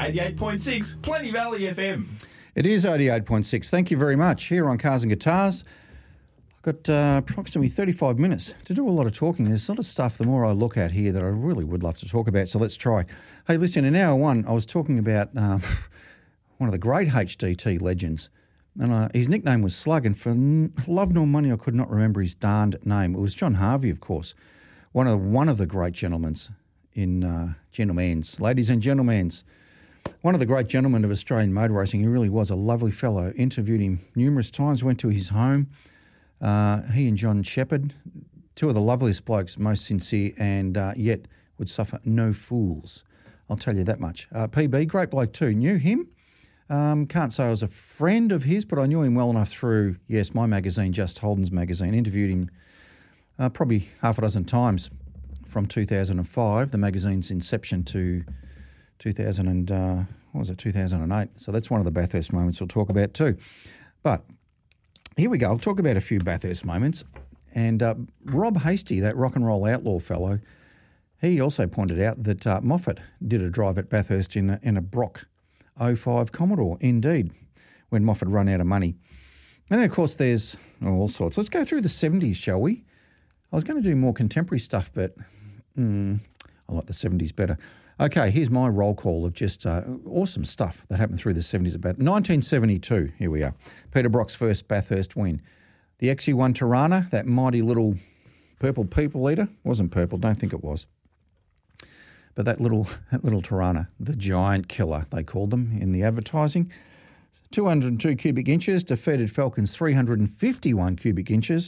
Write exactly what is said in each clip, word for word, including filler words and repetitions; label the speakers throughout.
Speaker 1: eighty-eight point six, Plenty Valley F M.
Speaker 2: It is eighty-eight point six. Thank you very much. Here on Cars and Guitars, I've got uh, approximately thirty-five minutes to do a lot of talking. There's a lot of stuff, the more I look at here, that I really would love to talk about, so let's try. Hey, listen, in hour one, I was talking about um, one of the great H D T legends, and uh, his nickname was Slug, and for n- love nor money, I could not remember his darned name. It was John Harvey, of course, one of, one of the great gentlemen in uh, gentlemen's, ladies and gentlemen's. One of the great gentlemen of Australian motor racing. He really was a lovely fellow. Interviewed him numerous times, went to his home. Uh, he and John Shepherd, two of the loveliest blokes, most sincere, and uh, yet would suffer no fools. I'll tell you that much. Uh, P B, great bloke too. Knew him. Um, can't say I was a friend of his, but I knew him well enough through, yes, my magazine, Just Holden's magazine. Interviewed him uh, probably half a dozen times from two thousand five, the magazine's inception, to two thousand and uh, what was it, two thousand eight. So that's one of the Bathurst moments we'll talk about too. But here we go. I'll talk about a few Bathurst moments. And uh, Rob Hasty, that rock and roll outlaw fellow, he also pointed out that uh, Moffat did a drive at Bathurst in a, in a Brock oh five Commodore, indeed, when Moffat ran out of money. And then, of course, there's all sorts. Let's go through the seventies, shall we? I was going to do more contemporary stuff, but mm, I like the seventies better. Okay, here's my roll call of just uh, awesome stuff that happened through the seventies. About nineteen seventy-two, here we are. Peter Brock's first Bathurst win. The X U one Tirana, that mighty little purple people eater. Wasn't purple, don't think it was. But that little that little Tirana, the giant killer, they called them in the advertising. two hundred two cubic inches, defeated Falcon's three hundred fifty-one cubic inches.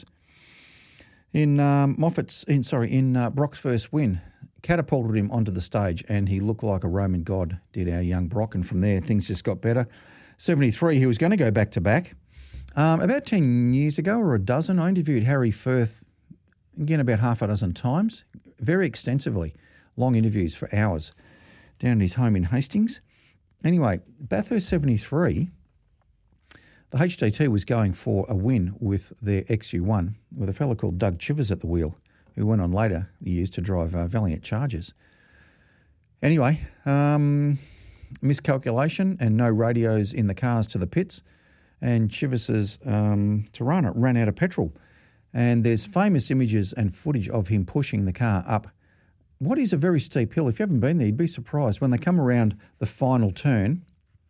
Speaker 2: In um, Moffat's, in sorry, in uh, Brock's first win, catapulted him onto the stage, and he looked like a Roman god, did our young Brock, and from there things just got better. seventy-three, he was going to go back to back. Um, about ten years ago, or a dozen, I interviewed Harry Firth, again about half a dozen times, very extensively, long interviews for hours, down at his home in Hastings. Anyway, Bathurst seventy-three, the H D T was going for a win with their X U one, with a fellow called Doug Chivers at the wheel, who went on later years to drive uh, Valiant Chargers. Anyway, um, miscalculation and no radios in the cars to the pits, and Chivers's um, Tirana ran out of petrol. And there's famous images and footage of him pushing the car up what is a very steep hill. If you haven't been there, you'd be surprised. When they come around the final turn,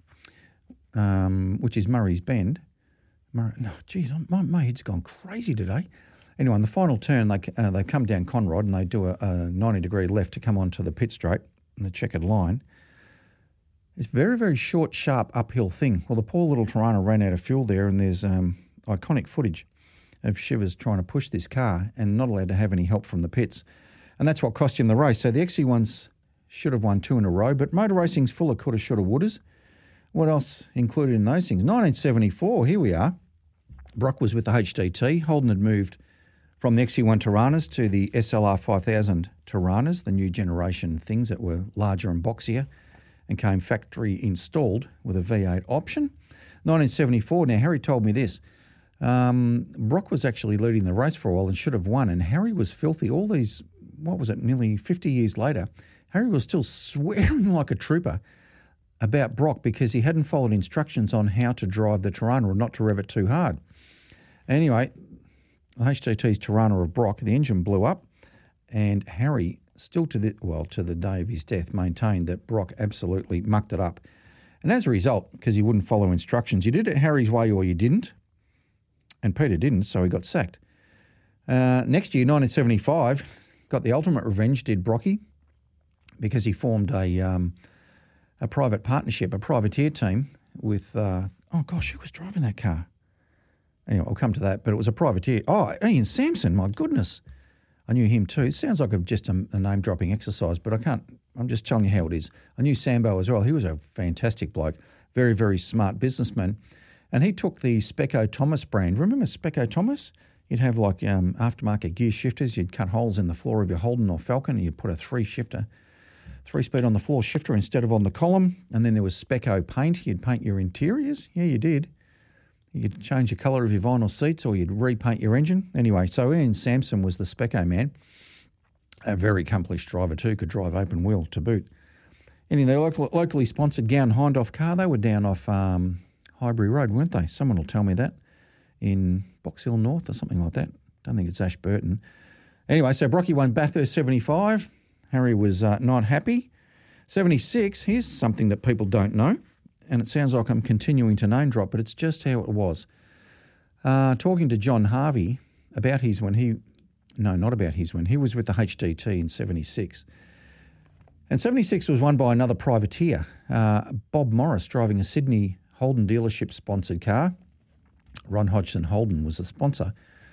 Speaker 2: um, which is Murray's Bend, Murray, no, geez, my, my head's gone crazy today. Anyway, on the final turn, they uh, they come down Conrod and they do a, a ninety degree left to come onto the pit straight and the checkered line. It's a very, very short, sharp uphill thing. Well, the poor little Tirana ran out of fuel there, and there's um, iconic footage of Shivers trying to push this car and not allowed to have any help from the pits. And that's what cost him the race. So the X U ones should have won two in a row, but motor racing's full of coulda, shoulda, wouldas. What else included in those things? nineteen seventy-four, here we are. Brock was with the H D T. Holden had moved from the X U one Tiranas to the S L R five thousand Tiranas, the new generation things that were larger and boxier, and came factory installed with a V eight option. nineteen seventy-four, now Harry told me this. Um, Brock was actually leading the race for a while and should have won, and Harry was filthy. All these, what was it, nearly fifty years later, Harry was still swearing like a trooper about Brock because he hadn't followed instructions on how to drive the Tirana or not to rev it too hard. Anyway, H D T's Tirana of Brock, the engine blew up, and Harry, still to the, well, to the day of his death, maintained that Brock absolutely mucked it up. And as a result, because he wouldn't follow instructions, you did it Harry's way or you didn't, and Peter didn't, so he got sacked. Uh, next year, nineteen seventy-five, got the ultimate revenge, did Brocky, because he formed a um, a private partnership, a privateer team with, uh, oh gosh, who was driving that car? Anyway, I'll come to that, but it was a privateer. Oh, Ian Sampson, my goodness. I knew him too. It sounds like a, just a, a name-dropping exercise, but I can't, I'm just telling you how it is. I knew Sambo as well. He was a fantastic bloke, very, very smart businessman. And he took the Speco Thomas brand. Remember Speco Thomas? You'd have like um, aftermarket gear shifters. You'd cut holes in the floor of your Holden or Falcon and you'd put a three-shifter, three-speed on the floor shifter instead of on the column. And then there was Speco paint. You'd paint your interiors. Yeah, you did. You could change the colour of your vinyl seats or you'd repaint your engine. Anyway, so Ian Sampson was the Speco man. A very accomplished driver too, could drive open wheel to boot. And in their local, locally sponsored Gown Hindoff car, they were down off um, Highbury Road, weren't they? Someone will tell me that. In Box Hill North or something like that. Don't think it's Ashburton. Anyway, so Brocky won Bathurst seventy-five. Harry was uh, not happy. seventy-six, here's something that people don't know, and it sounds like I'm continuing to name drop, but it's just how it was. Uh, talking to John Harvey about his when he, no, not about his when, he was with the H D T in seventy-six. And seventy-six was won by another privateer, uh, Bob Morris, driving a Sydney Holden dealership-sponsored car. Ron Hodgson Holden was the sponsor.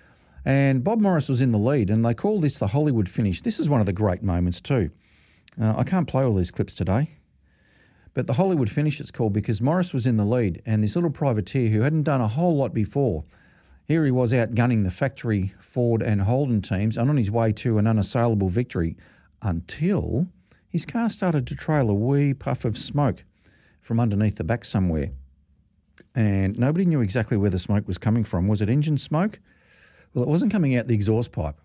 Speaker 2: And Bob Morris was in the lead, and they call this the Hollywood finish. This is one of the great moments too. Uh, I can't play all these clips today, but the Hollywood finish it's called because Morris was in the lead, and this little privateer who hadn't done a whole lot before, here he was outgunning the factory Ford and Holden teams and on his way to an unassailable victory until his car started to trail a wee puff of smoke from underneath the back somewhere. And nobody knew exactly where the smoke was coming from. Was it engine smoke? Well, it wasn't coming out the exhaust pipe.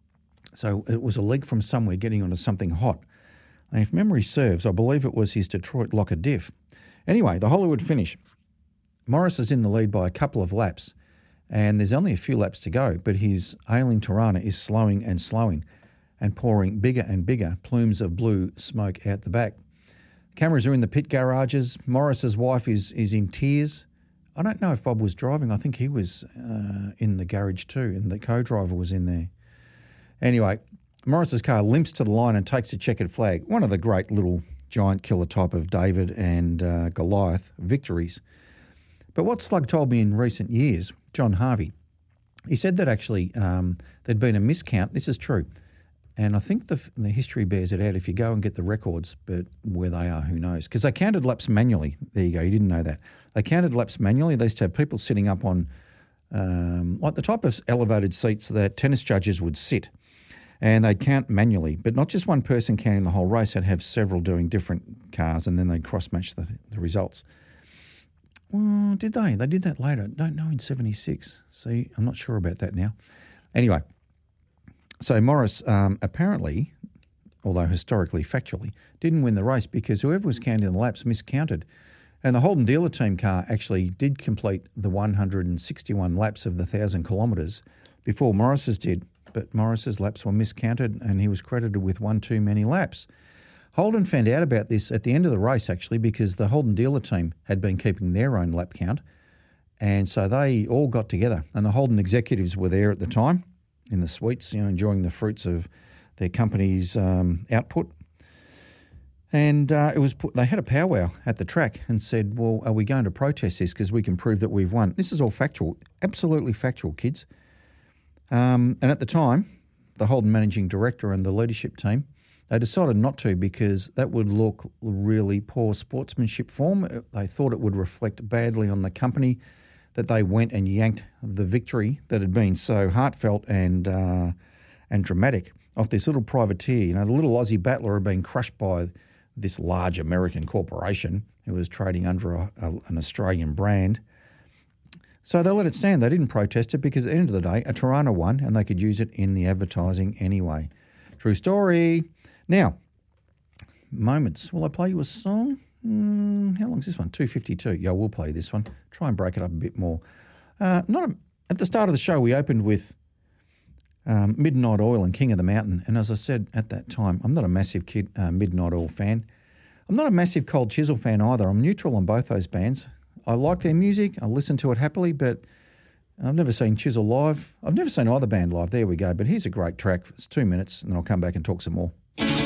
Speaker 2: So it was a leak from somewhere getting onto something hot. And if memory serves, I believe it was his Detroit locker diff. Anyway, the Hollywood finish. Morris is in the lead by a couple of laps, and there's only a few laps to go, but his ailing Torana is slowing and slowing and pouring bigger and bigger plumes of blue smoke out the back. Cameras are in the pit garages. Morris's wife is is in tears. I don't know if Bob was driving. I think he was uh, in the garage too, and the co-driver was in there. Anyway, Morris's car limps to the line and takes a checkered flag. One of the great little giant killer type of David and uh, Goliath victories. But what Slug told me in recent years, John Harvey, he said that actually um, there'd been a miscount. This is true. And I think the, the history bears it out if you go and get the records, but where they are, who knows? Because they counted laps manually. There you go, you didn't know that. They counted laps manually. They used to have people sitting up on um, like the type of elevated seats that tennis judges would sit, and they'd count manually. But not just one person counting the whole race. They'd have several doing different cars, and then they'd cross-match the, the results. Well, did they? They did that later. Don't know in seventy-six. See, I'm not sure about that now. Anyway. So Morris um, apparently, although historically, factually, didn't win the race because whoever was counting the laps miscounted. And the Holden dealer team car actually did complete the one hundred sixty-one laps of the one thousand kilometres before Morris's did, but Morris's laps were miscounted and he was credited with one too many laps. Holden found out about this at the end of the race actually because the Holden dealer team had been keeping their own lap count, and so they all got together, and the Holden executives were there at the time in the suites, you know, enjoying the fruits of their company's um, output. And uh, it was put, they had a powwow at the track and said, well, are we going to protest this because we can prove that we've won? This is all factual, absolutely factual, kids. Um, and at the time, the Holden managing director and the leadership team, they decided not to because that would look really poor sportsmanship form. They thought it would reflect badly on the company that they went and yanked the victory that had been so heartfelt and uh, and dramatic off this little privateer. You know, the little Aussie battler had been crushed by this large American corporation who was trading under a, a, an Australian brand. So they let it stand. They didn't protest it because at the end of the day, a Torana won and they could use it in the advertising anyway. True story. Now, moments. Will I play you a song? Mm, how long is this one? two fifty-two. Yeah, we'll play this one. Try and break it up a bit more. Uh, not a, at the start of the show, we opened with um, Midnight Oil and King of the Mountain. And as I said at that time, I'm not a massive kid, uh, Midnight Oil fan. I'm not a massive Cold Chisel fan either. I'm neutral on both those bands. I like their music. I listen to it happily, but I've never seen Chisel live. I've never seen either band live. There we go. But here's a great track. It's two minutes, and then I'll come back and talk some more.